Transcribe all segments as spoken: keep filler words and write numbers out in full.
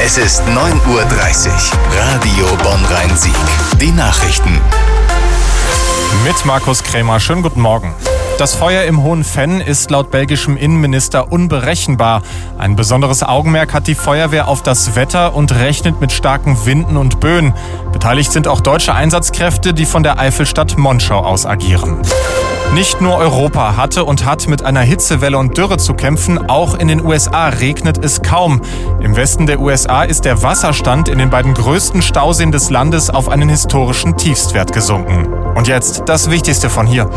Es ist neun Uhr dreißig. Radio Bonn-Rhein-Sieg. Die Nachrichten. Mit Markus Krämer. Schönen guten Morgen. Das Feuer im Hohen Venn ist laut belgischem Innenminister unberechenbar. Ein besonderes Augenmerk hat die Feuerwehr auf das Wetter und rechnet mit starken Winden und Böen. Beteiligt sind auch deutsche Einsatzkräfte, die von der Eifelstadt Monschau aus agieren. Nicht nur Europa hatte und hat mit einer Hitzewelle und Dürre zu kämpfen, auch in den U S A regnet es kaum. Im Westen der U S A ist der Wasserstand in den beiden größten Stauseen des Landes auf einen historischen Tiefstwert gesunken. Und jetzt das Wichtigste von hier.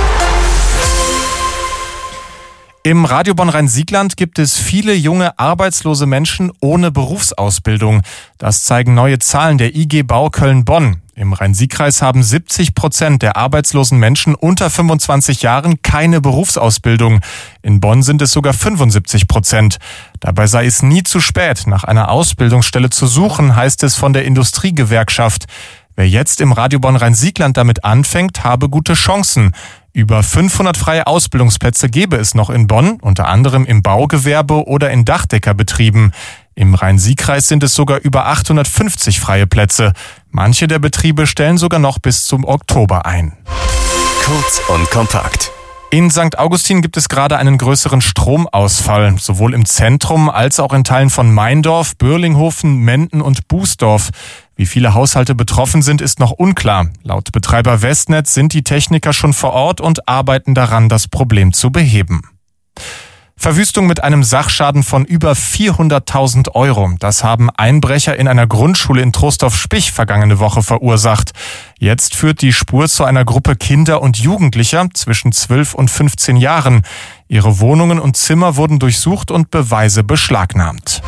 Im Radio Bonn-Rhein-Siegland gibt es viele junge arbeitslose Menschen ohne Berufsausbildung. Das zeigen neue Zahlen der I G Bau Köln-Bonn. Im Rhein-Sieg-Kreis haben siebzig Prozent der arbeitslosen Menschen unter fünfundzwanzig Jahren keine Berufsausbildung. In Bonn sind es sogar fünfundsiebzig Prozent. Dabei sei es nie zu spät, nach einer Ausbildungsstelle zu suchen, heißt es von der Industriegewerkschaft. Wer jetzt im Radio Bonn-Rhein-Siegland damit anfängt, habe gute Chancen. Über fünfhundert freie Ausbildungsplätze gäbe es noch in Bonn, unter anderem im Baugewerbe oder in Dachdeckerbetrieben. Im Rhein-Sieg-Kreis sind es sogar über achthundertfünfzig freie Plätze. Manche der Betriebe stellen sogar noch bis zum Oktober ein. Kurz und kompakt. In Sankt Augustin gibt es gerade einen größeren Stromausfall, sowohl im Zentrum als auch in Teilen von Meindorf, Börlinghofen, Menden und Bußdorf. Wie viele Haushalte betroffen sind, ist noch unklar. Laut Betreiber Westnetz sind die Techniker schon vor Ort und arbeiten daran, das Problem zu beheben. Verwüstung mit einem Sachschaden von über vierhunderttausend Euro. Das haben Einbrecher in einer Grundschule in Trostorf-Spich vergangene Woche verursacht. Jetzt führt die Spur zu einer Gruppe Kinder und Jugendlicher zwischen zwölf und fünfzehn Jahren. Ihre Wohnungen und Zimmer wurden durchsucht und Beweise beschlagnahmt.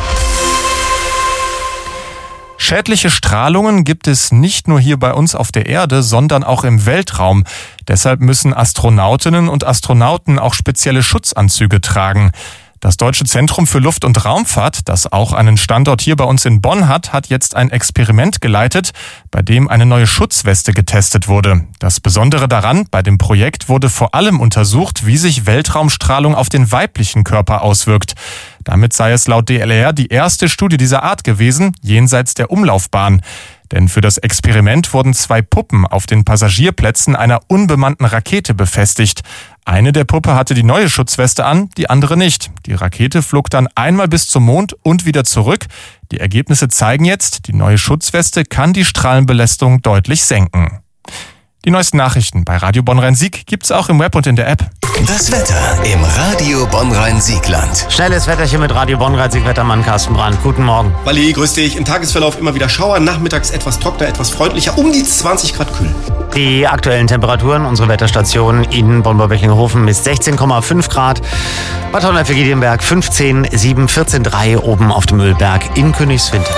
Schädliche Strahlungen gibt es nicht nur hier bei uns auf der Erde, sondern auch im Weltraum. Deshalb müssen Astronautinnen und Astronauten auch spezielle Schutzanzüge tragen. Das Deutsche Zentrum für Luft- und Raumfahrt, das auch einen Standort hier bei uns in Bonn hat, hat jetzt ein Experiment geleitet, bei dem eine neue Schutzweste getestet wurde. Das Besondere daran, bei dem Projekt wurde vor allem untersucht, wie sich Weltraumstrahlung auf den weiblichen Körper auswirkt. Damit sei es laut D L R die erste Studie dieser Art gewesen, jenseits der Umlaufbahn. Denn für das Experiment wurden zwei Puppen auf den Passagierplätzen einer unbemannten Rakete befestigt. Eine der Puppe hatte die neue Schutzweste an, die andere nicht. Die Rakete flog dann einmal bis zum Mond und wieder zurück. Die Ergebnisse zeigen jetzt, die neue Schutzweste kann die Strahlenbelastung deutlich senken. Die neuesten Nachrichten bei Radio Bonn-Rhein-Sieg gibt's auch im Web und in der App. Das Wetter im Radio Bonn-Rhein-Siegland. Schnelles Wetterchen mit Radio Bonn-Rhein-Sieg-Wettermann Carsten Brandt. Guten Morgen. Walli, grüß dich. Im Tagesverlauf immer wieder Schauer, nachmittags etwas trockener, etwas freundlicher, um die zwanzig Grad kühl. Die aktuellen Temperaturen, unsere Wetterstation in Bonn-Böblinghofen misst sechzehn Komma fünf Grad. Bad Honnef-Giedienberg fünfzehn Komma sieben, vierzehn Komma drei oben auf dem Mühlberg in Königswinter.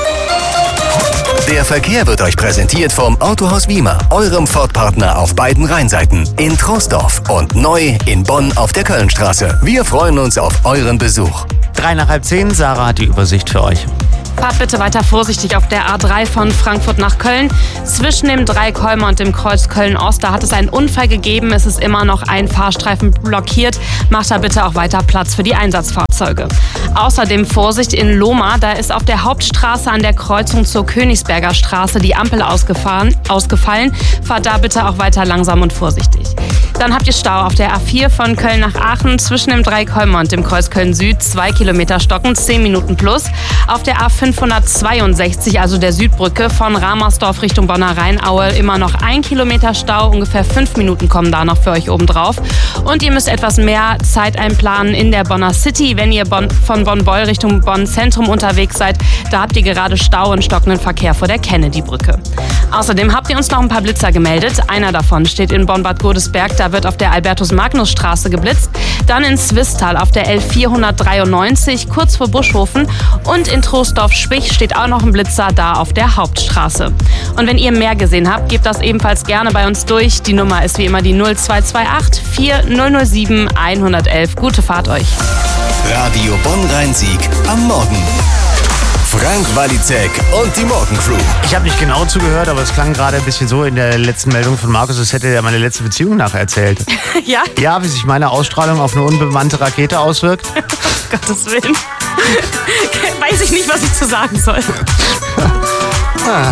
Der Verkehr wird euch präsentiert vom Autohaus Wiemer, eurem Ford-Partner auf beiden Rheinseiten, in Troisdorf und neu in Bonn auf der Kölnstraße. Wir freuen uns auf euren Besuch. Drei nach halb zehn, Sarah hat die Übersicht für euch. Fahrt bitte weiter vorsichtig auf der A drei von Frankfurt nach Köln. Zwischen dem Dreikolmer und dem Kreuz Köln-Ost, da hat es einen Unfall gegeben. Es ist immer noch ein Fahrstreifen blockiert. Macht da bitte auch weiter Platz für die Einsatzfahrzeuge. Außerdem Vorsicht in Lohmar. Da ist auf der Hauptstraße an der Kreuzung zur Königsberger Straße die Ampel ausgefahren, ausgefallen. Fahrt da bitte auch weiter langsam und vorsichtig. Dann habt ihr Stau auf der A vier von Köln nach Aachen zwischen dem Dreikolmer und dem Kreuz Köln-Süd. Zwei Kilometer stocken, zehn Minuten plus. Auf der A fünfhundertzweiundsechzig, also der Südbrücke von Ramersdorf Richtung Bonner Rheinaue, immer noch ein Kilometer Stau. Ungefähr fünf Minuten kommen da noch für euch oben drauf. Und ihr müsst etwas mehr Zeit einplanen in der Bonner City, wenn ihr Bonn, von Bonn-Beul Richtung Bonn-Zentrum unterwegs seid. Da habt ihr gerade Stau und stockenden Verkehr vor der Kennedy-Brücke. Außerdem habt ihr uns noch ein paar Blitzer gemeldet. Einer davon steht in Bonn-Bad Godesberg. Da wird auf der Albertus-Magnus-Straße geblitzt. Dann in Zwistal auf der L vierhundertdreiundneunzig, kurz vor Buschhofen. Und in Troisdorf-Spich steht auch noch ein Blitzer, da auf der Hauptstraße. Und wenn ihr mehr gesehen habt, gebt das ebenfalls gerne bei uns durch. Die Nummer ist wie immer die null zwei zwei acht, vier null null sieben, eins eins eins. Gute Fahrt euch. Radio Bonn-Rhein-Sieg am Morgen. Frank Walizek und die Morgencrew. Ich habe nicht genau zugehört, aber es klang gerade ein bisschen so in der letzten Meldung von Markus, als hätte er meine letzte Beziehung nacherzählt. Ja? Ja, wie sich meine Ausstrahlung auf eine unbemannte Rakete auswirkt. Gottes Willen. Weiß ich nicht, was ich zu sagen soll.